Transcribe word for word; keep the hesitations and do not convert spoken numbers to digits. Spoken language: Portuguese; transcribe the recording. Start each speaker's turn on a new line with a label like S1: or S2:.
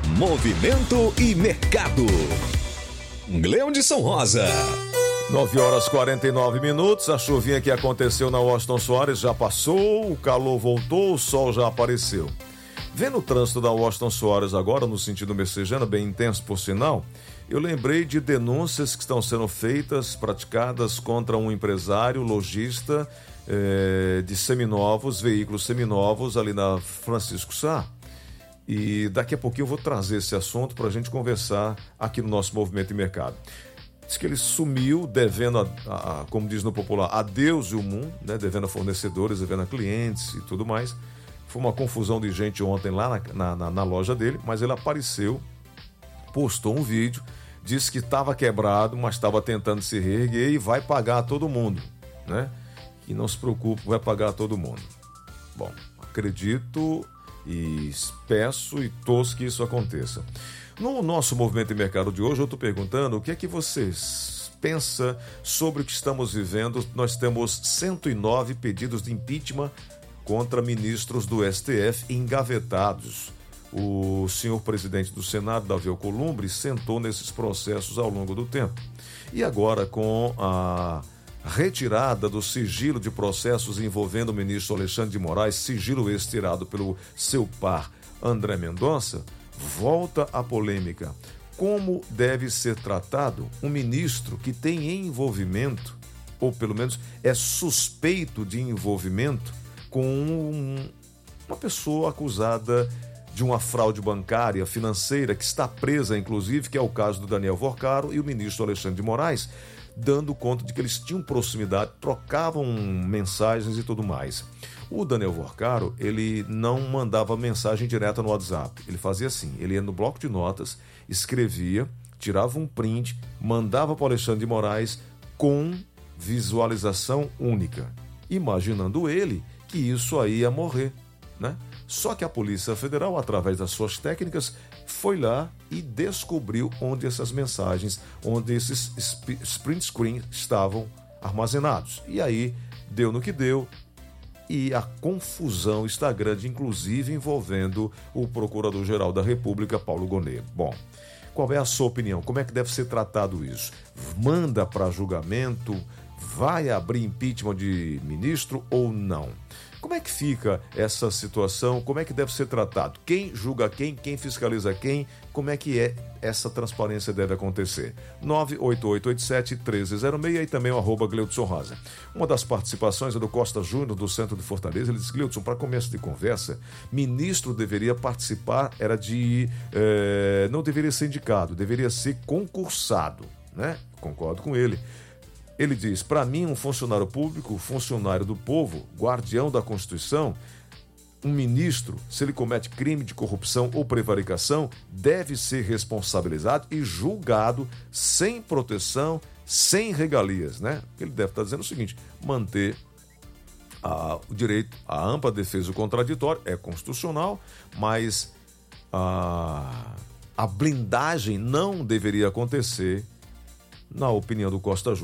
S1: Movimento e mercado. Gleudson Rosa.
S2: nove horas e quarenta e nove minutos. A chuvinha que aconteceu na Washington Soares já passou, o calor voltou, o sol já apareceu. Vendo o trânsito da Washington Soares agora, no sentido messejana, bem intenso por sinal, eu lembrei de denúncias que estão sendo feitas, praticadas contra um empresário lojista eh, de seminovos, veículos seminovos, ali na Francisco Sá. E daqui a pouquinho eu vou trazer esse assunto para a gente conversar aqui no nosso Movimento e Mercado. Diz que ele sumiu devendo, a, a, como diz no popular, a Deus e o mundo, né? Devendo a fornecedores, devendo a clientes e tudo mais. Foi uma confusão de gente ontem lá na, na, na loja dele, mas ele apareceu, postou um vídeo, disse que estava quebrado, mas estava tentando se reerguer e vai pagar a todo mundo, né? E não se preocupe, vai pagar a todo mundo. Bom, acredito e peço e torço que isso aconteça. No nosso Movimento e Mercado de hoje, eu estou perguntando o que é que vocês pensam sobre o que estamos vivendo. Nós temos cento e nove pedidos de impeachment contra ministros do S T F engavetados. O senhor presidente do Senado, Davi Alcolumbre, sentou nesses processos ao longo do tempo. E agora, com a retirada do sigilo de processos envolvendo o ministro Alexandre de Moraes, sigilo esse tirado pelo seu par André Mendonça, volta a polêmica. Como deve ser tratado um ministro que tem envolvimento, ou pelo menos é suspeito de envolvimento, com um, uma pessoa acusada de uma fraude bancária, financeira, que está presa, inclusive, que é o caso do Daniel Vorcaro e o ministro Alexandre de Moraes, dando conta de que eles tinham proximidade, trocavam mensagens e tudo mais. O Daniel Vorcaro, ele não mandava mensagem direta no WhatsApp. Ele fazia assim, ele ia no bloco de notas, escrevia, tirava um print, mandava para o Alexandre de Moraes com visualização única, imaginando ele que isso aí ia morrer, né? Só que a Polícia Federal, através das suas técnicas, foi lá e descobriu onde essas mensagens, onde esses print screen estavam armazenados. E aí deu no que deu, e a confusão está grande, inclusive envolvendo o Procurador-Geral da República, Paulo Gonet. Bom, qual é a sua opinião? Como é que deve ser tratado isso? Manda para julgamento? Vai abrir impeachment de ministro ou não? Como é que fica essa situação? Como é que deve ser tratado? Quem julga quem? Quem fiscaliza quem? Como é que é essa transparência deve acontecer? nove oito oito oito sete um três zero seis e também o arroba Gleudson Rosa. Uma das participações é do Costa Júnior, do Centro de Fortaleza. Ele disse: Gleudson, para começo de conversa, ministro deveria participar, era de... Eh, não deveria ser indicado, deveria ser concursado, né? Concordo com ele. Ele diz: para mim, um funcionário público, funcionário do povo, guardião da Constituição, um ministro, se ele comete crime de corrupção ou prevaricação, deve ser responsabilizado e julgado sem proteção, sem regalias, né? Ele deve estar dizendo o seguinte: manter a, o direito à ampla defesa do contraditório é constitucional, mas a, a blindagem não deveria acontecer, na opinião do Costa Júnior.